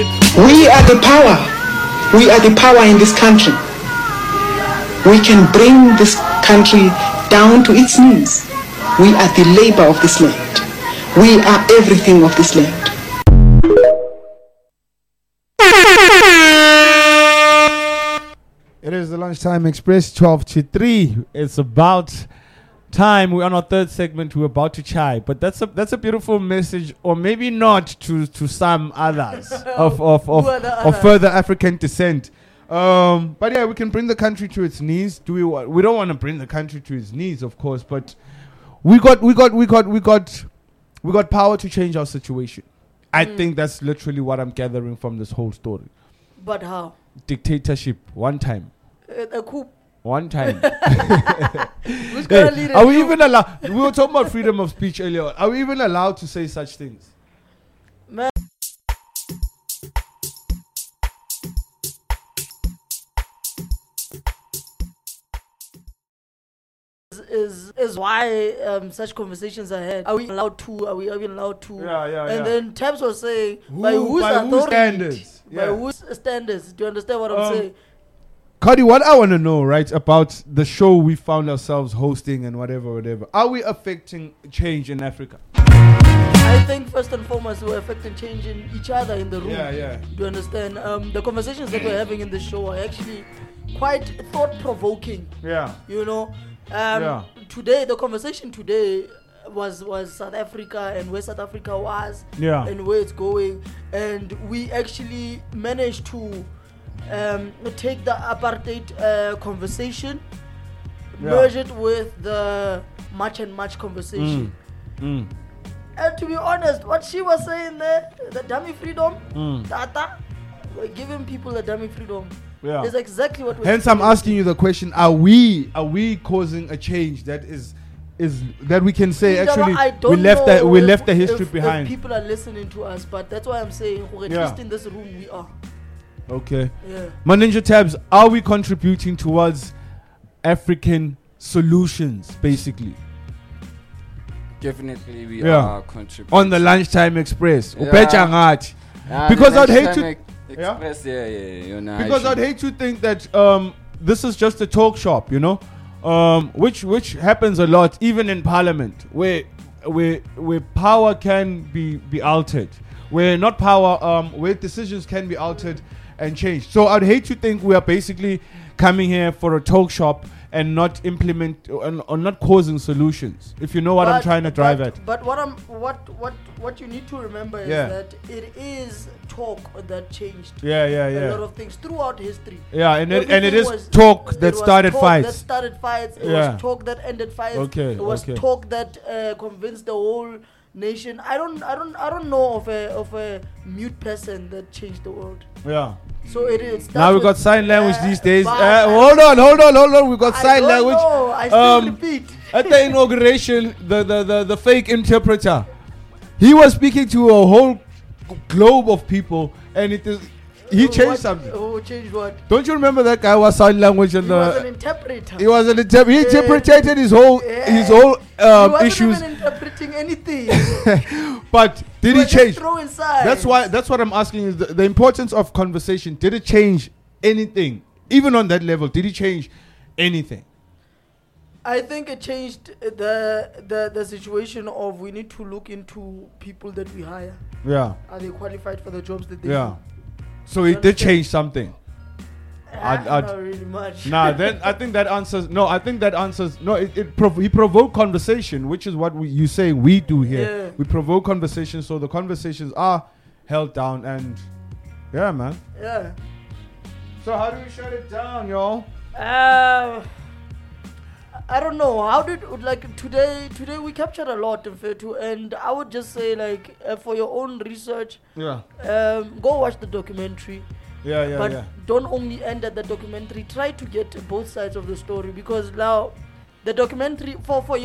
We are the power. We are the power in this country. We can bring this country down to its knees. We are the labor of this land. We are everything of this land. It is the Lunchtime Express, 12 to 3. It's about time. We're on our third segment. We're about to chai. But that's a beautiful message, or maybe not to some others of further African descent. But yeah, we can bring the country to its knees. We don't want to bring the country to its knees, of course, but we got power to change our situation. I think that's literally what I'm gathering from this whole story. But how? Dictatorship, one time. A coup. One time. Who's gonna lead it? Are we even allowed? We were talking about freedom of speech earlier. Are we even allowed to say such things? Man. Is why such conversations are had. Are we allowed to? Are we even allowed to? And then Tabs was saying, by whose standards? By whose standards? Do you understand what I'm saying? Cuddy, what I want to know, right, about the show we found ourselves hosting and whatever. Are we affecting change in Africa? I think first and foremost we're affecting change in each other in the room. Yeah. Do you understand? The conversations that we're having in the show are actually quite thought-provoking. Yeah. You know? Today, the conversation today was South Africa and where South Africa was and where it's going. And we actually managed to take the apartheid conversation, merge it with the much and much conversation. And to be honest, what she was saying there, the dummy freedom, Tata, we're giving people a dummy freedom. Yeah. Is exactly what we're Hence, I'm asking you the question: Are we causing a change that is that we can say actually we left the history behind? If people are listening to us, but that's why I'm saying, at least in this room we are. Okay. Yeah. My Ninja Tabs, are we contributing towards African solutions, basically? Definitely, we are contributing on the Lunchtime Express. Yeah. Because I'd hate to. Express, because I'd hate to think that this is just a talk shop, you know, which happens a lot, even in Parliament, where power can be altered, where not power, where decisions can be altered and changed. So I'd hate to think we are basically coming here for a talk shop and not implement or not causing solutions. If you know what I'm trying to drive at. But what you need to remember is that it is talk that changed. A lot of things throughout history. Yeah, and it is talk that started fights. That started fights. It was talk that ended fights. It was talk that convinced the whole nation. I don't know of a mute person that changed the world. Yeah. So it is. Now we got sign language these days. Hold on. We got sign language. I still repeat. At the inauguration, the fake interpreter, he was speaking to a whole globe of people, and he changed something. Who changed what? Don't you remember that guy was sign language and he was an interpreter. He was an interpreter. He interpreted his whole issues. He wasn't even interpreting anything. But did he change? That's what I'm asking is the importance of conversation. Did it change anything? Even on that level, did it change anything? I think it changed the situation of we need to look into people that we hire. Yeah. Are they qualified for the jobs that they do? So it did change something. Not really much. Then I think that answers. No, I think that answers. No, he provoked conversation, which is what you say we do here. Yeah. We provoke conversation, so the conversations are held down, and man. Yeah. So how do we shut it down, y'all? I don't know. How did today we captured a lot in Fetu, and I would just say for your own research, go watch the documentary. But don't only end at the documentary. Try to get both sides of the story, because now the documentary for